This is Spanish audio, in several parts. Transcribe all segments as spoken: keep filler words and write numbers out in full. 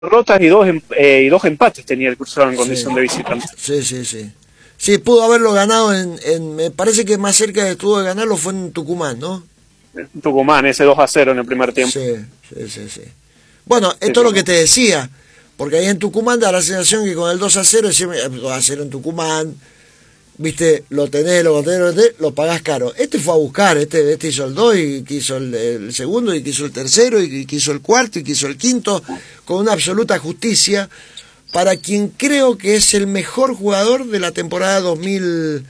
derrotas y dos, eh, y dos empates tenía el Cruzado en condición sí. de visitante. Sí, sí, sí. Sí, pudo haberlo ganado en, en... Me parece que más cerca que estuvo de ganarlo fue en Tucumán, ¿no? Tucumán, ese dos a cero en el primer tiempo. Sí, sí, sí, sí. Bueno, esto Sí, es sí. lo que te decía, porque ahí en Tucumán da la sensación que con el dos a cero, dos a cero en Tucumán, viste, lo tenés, lo tenés, lo tenés, lo pagás caro. Este fue a buscar, este, este hizo el dos y quiso el, el segundo y quiso el tercero y quiso el cuarto y quiso el quinto, con una absoluta justicia, para quien creo que es el mejor jugador de la temporada dos mil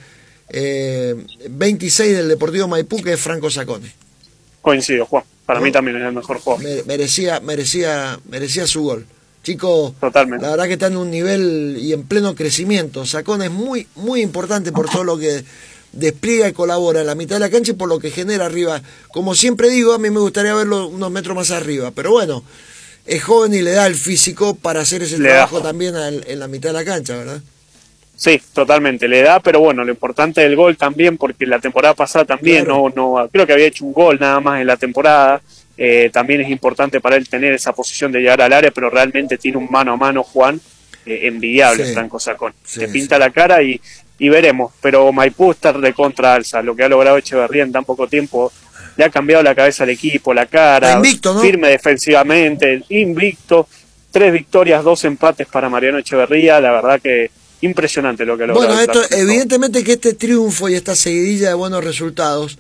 veintiséis del Deportivo Maipú, que es Franco Sacone. Coincido, Juan. Para ¿No? mí también es el mejor jugador. Me- merecía, merecía, merecía su gol. Chico, Totalmente. la verdad que está en un nivel y en pleno crecimiento. Sacón es muy, muy importante por todo lo que despliega y colabora en la mitad de la cancha y por lo que genera arriba. Como siempre digo, a mí me gustaría verlo unos metros más arriba, pero bueno, es joven y le da el físico para hacer ese Le trabajo da. también al- en la mitad de la cancha, ¿verdad? Sí, totalmente, le da, pero bueno, lo importante del gol también, porque la temporada pasada también Claro. no, no, creo que había hecho un gol nada más en la temporada, eh, también es importante para él tener esa posición de llegar al área, pero realmente tiene un mano a mano, Juan, eh, envidiable, Sí. Franco Sacón, Sí, le sí. pinta la cara y, y veremos, pero Maipú está de contra alza, lo que ha logrado Echeverría en tan poco tiempo, le ha cambiado la cabeza al equipo, la cara, Está invicto, ¿no? firme defensivamente, invicto, tres victorias, dos empates para Mariano Echeverría, la verdad que impresionante lo que ha logrado. Bueno, el esto, Franco. evidentemente que este triunfo y esta seguidilla de buenos resultados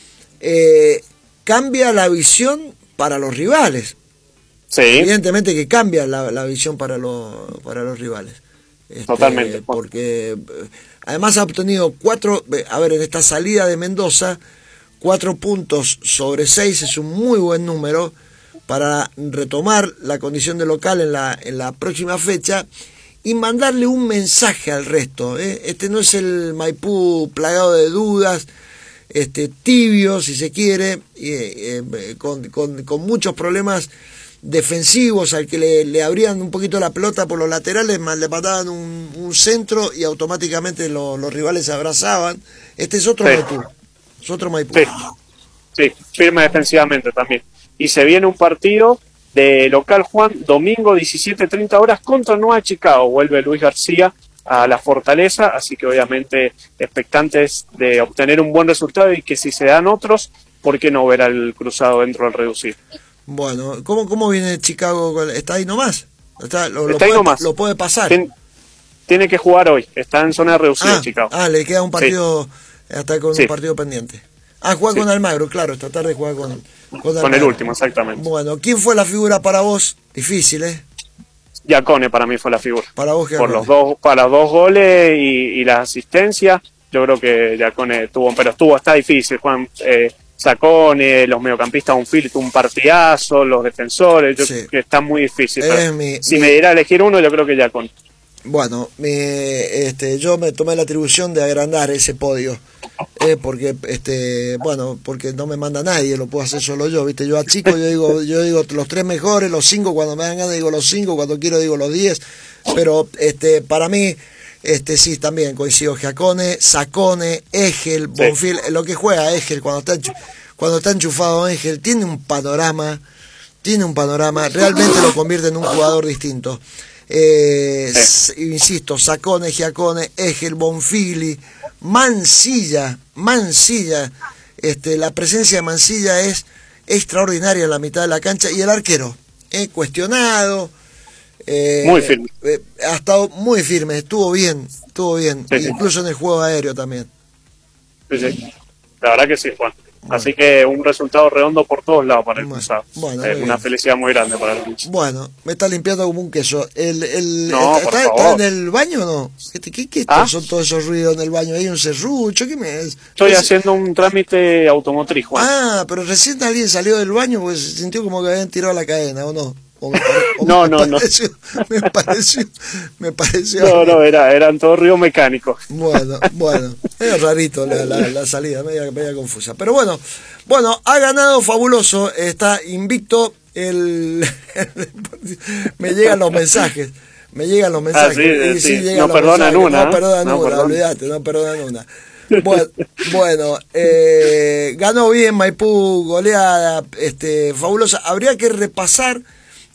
eh, cambia la visión para los rivales. Sí, Evidentemente que cambia la, la visión para, los para los rivales. Este, Totalmente. Porque eh, además ha obtenido cuatro, eh, a ver, en esta salida de Mendoza, cuatro puntos sobre seis es un muy buen número para retomar la condición de local en la, en la próxima fecha y mandarle un mensaje al resto. ¿eh? Este no es el Maipú plagado de dudas, este tibio, si se quiere, eh, eh, con, con, con muchos problemas defensivos, al que le, le abrían un poquito la pelota por los laterales, más le mataban un, un centro y automáticamente lo, los rivales se abrazaban. Este es otro Sí. Maipú. Es otro Maipú. sí, sí, firme defensivamente también. Y se viene un partido de local, Juan, domingo diecisiete treinta horas contra Nueva Chicago. Vuelve Luis García a la Fortaleza, así que obviamente expectantes de obtener un buen resultado y que si se dan otros, ¿por qué no ver al Cruzado dentro del reducido? Bueno, ¿cómo, cómo viene Chicago? ¿Está ahí nomás? ¿Está, lo, lo Está ahí puede, nomás. lo puede pasar? Tien- tiene que jugar hoy, está en zona reducida Ah, Chicago. ah, le queda un partido, está con Sí. un partido pendiente. Ah, juega Sí. con Almagro, claro, esta tarde juega con, con Con el Almagro. último, exactamente. Bueno, ¿quién fue la figura para vos? Difícil, ¿eh? Giacone para mí fue la figura. Para vos, Por Giacone. los dos, para los dos goles y, y la asistencia, yo creo que Giacone tuvo, pero estuvo, está difícil, Juan. Eh, Sacone, los mediocampistas, un fil, un partidazo, los defensores, yo Sí. creo que está muy difícil. Es pero mi- si mi- me diera a elegir uno, yo creo que Giacone. Bueno, mi, este, yo me tomé la atribución de agrandar ese podio, eh, porque, este, bueno, porque no me manda nadie, lo puedo hacer solo yo, viste, yo a chico yo digo, yo digo los tres mejores, los cinco cuando me dan ganas digo los cinco, cuando quiero digo los diez, pero, este, para mí, este, sí, también coincido, Giacone, Sacone, Egel, Bonfil, lo que juega Egel cuando está, enchu- cuando está enchufado Egel, tiene un panorama, tiene un panorama, realmente lo convierte en un jugador distinto. Eh, s- insisto, Sacone, Giacone, Egel, Bonfili, Mansilla, Mansilla, este, la presencia de Mansilla es extraordinaria en la mitad de la cancha y el arquero, eh, cuestionado, eh, Muy firme. eh, ha estado muy firme, estuvo bien, estuvo bien, Sí, sí. incluso en el juego aéreo también. Sí, sí. La verdad que sí, Juan. Así que un resultado redondo por todos lados para el Bueno, Cruzado. bueno, Eh, muy una bien. felicidad muy grande para el hincha. Bueno, me está limpiando como un queso. El, el, No, ¿está, por está- favor. está en el baño o no? ¿Qué, qué, qué ¿Ah? son todos esos ruidos en el baño? ¿Hay un serrucho? ¿Qué me es? Estoy Es- haciendo un trámite automotriz, Juan. Ah, pero recién alguien salió del baño porque se sintió como que habían tirado la cadena, ¿o no? O me, pare- o No, me no, no. pareció, me pareció, me pareció. No, no, era, eran todos ríos mecánicos. Bueno, bueno, es rarito la, la, la salida, media, media confusa. Pero bueno, bueno, ha ganado fabuloso, está invicto el... me llegan los mensajes, me llegan los mensajes. Ah, sí, y sí, llegan no los perdonan mensajes, una, no ¿eh? perdonan No una, perdonan. olvídate, no perdonan una. Bueno, bueno eh, ganó bien Maipú, goleada, este, fabulosa. Habría que repasar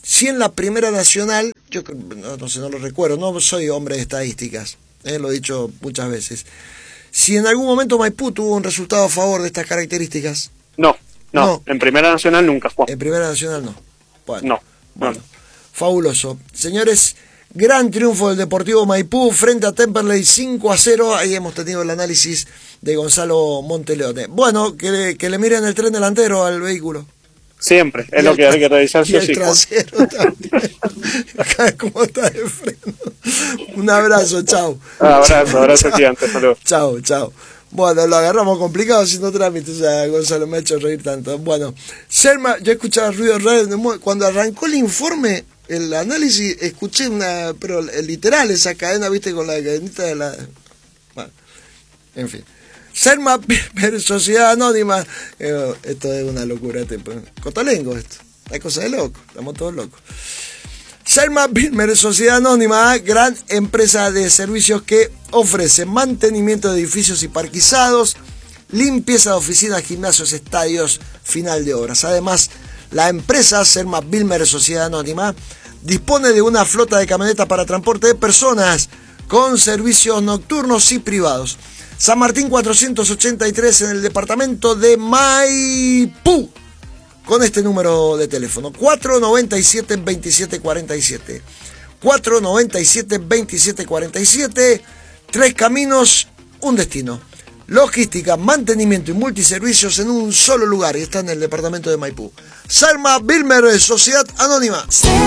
si en la Primera Nacional, yo no, no sé, no lo recuerdo, no soy hombre de estadísticas, eh, lo he dicho muchas veces, si en algún momento Maipú tuvo un resultado a favor de estas características. No, no, No. en Primera Nacional nunca, Juan. En Primera Nacional no. Bueno, No, bueno, no. fabuloso. Señores, gran triunfo del Deportivo Maipú frente a Temperley cinco a cero. Ahí hemos tenido el análisis de Gonzalo Monteleone. Bueno, que le, que le miren el tren delantero al vehículo. Siempre, es Y lo el que hay que revisar. Y Sí, el sí, Juan. trasero también. Acá cómo está de freno. Un abrazo, chao. Abrazo, abrazo gigante, hasta luego. Chao, chao. Bueno, lo agarramos complicado haciendo trámites, o sea, Gonzalo me ha hecho reír tanto. Bueno, Selma, yo escuchaba ruidos raros. Cuando arrancó el informe, el análisis, escuché una, pero literal, esa cadena, viste, con la cadenita de la... Bueno, en fin. Selma, Sociedad Anónima. Eh, esto es una locura. Este, cotolengo esto. Hay cosas de loco. Estamos todos locos. Selma Bilmer, Sociedad Anónima, gran empresa de servicios que ofrece mantenimiento de edificios y parquizados, limpieza de oficinas, gimnasios, estadios, final de obras. Además, la empresa Selma Bilmer, Sociedad Anónima, dispone de una flota de camionetas para transporte de personas con servicios nocturnos y privados. San Martín cuatrocientos ochenta y tres en el departamento de Maipú. Con este número de teléfono, cuatro noventa y siete, veintisiete cuarenta y siete. cuatro noventa y siete, veintisiete cuarenta y siete. Tres caminos, un destino. Logística, mantenimiento y multiservicios en un solo lugar. Y está en el departamento de Maipú. Selma Bilmer, Sociedad Anónima.